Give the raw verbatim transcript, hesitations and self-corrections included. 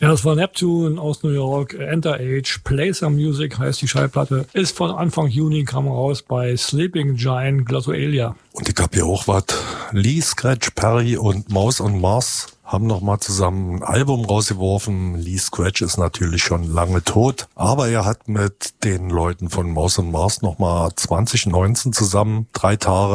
Ja, das war Neptune aus New York. Enter Age, Play Some Music heißt die Schallplatte. Ist von Anfang Juni, kam raus bei Sleeping Giant Glottoelia. Und ich hab hier auch was. Lee Scratch Perry und Mouse on Mars haben noch mal zusammen ein Album rausgeworfen. Lee Scratch ist natürlich schon lange tot, aber er hat mit den Leuten von Mouse on Mars noch mal zwanzig neunzehn zusammen drei Tage